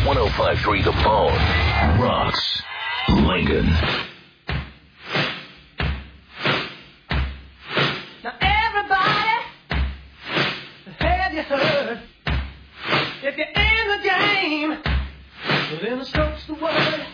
1053 The Bone rocks Lincoln. Now everybody, have you heard? If you're in the game, well then the stroke's the word.